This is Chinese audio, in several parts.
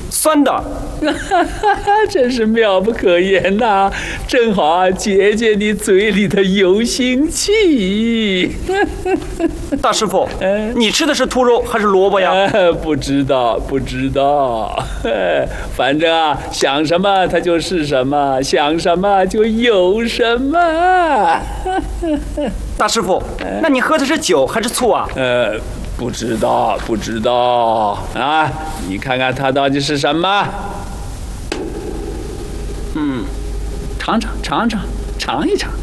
酸的。 真是妙不可言呐！正好啊，解解你嘴里的有腥气。 大师傅，你吃的是兔肉还是萝卜呀？ 不知道，不知道。反正啊，想什么它就是什么，想什么就有什么。 大师傅，那你喝的是酒还是醋啊？ 不知道，不知道啊！你看看它到底是什么？尝尝，尝尝，尝一尝。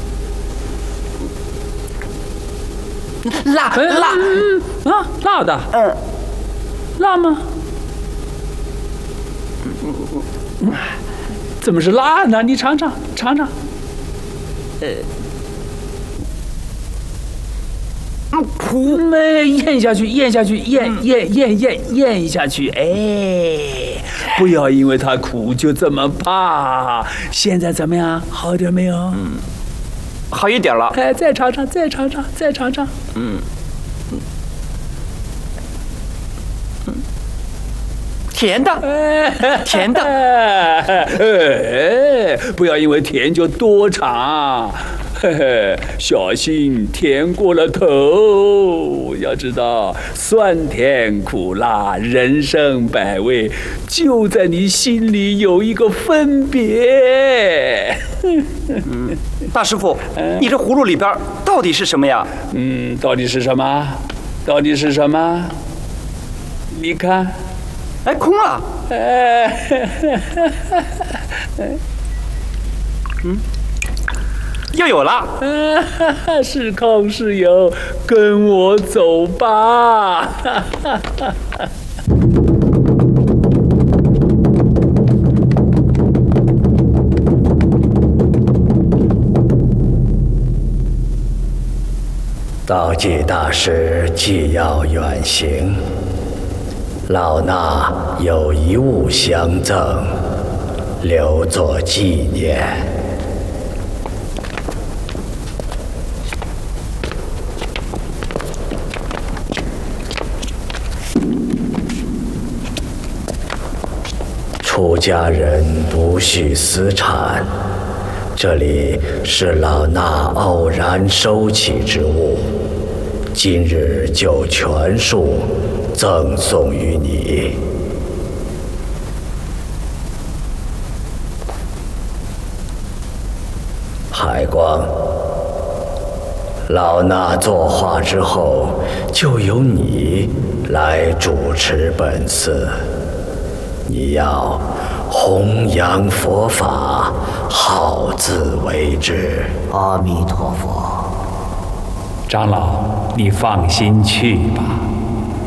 辣， 辣的。辣吗？怎么是辣呢？你尝尝，尝尝。苦，咽下去，咽下去，咽下去。哎，不要因为它苦就这么怕。现在怎么样？好点没有？ 好一点了。 哎，再尝尝，再尝尝，再尝尝。 甜的，甜的。 不要因为甜就多尝。小心甜过了头。要知道，酸甜苦辣，人生百味，就在你心里有一个分别。 大师傅，你这葫芦里边到底是什么呀？ 到底是什么？到底是什么？你看， 哎，空了。又有了。 是空是有，跟我走吧。 道济大师既要远行，老衲有一物相赠，留作纪念。出家人不许私产，这里是老衲偶然收起之物，今日就全数赠送于你。海光，老衲作画之后，就由你来主持本寺。你要弘扬佛法，好自为之。 阿弥陀佛。 长老，你放心去吧。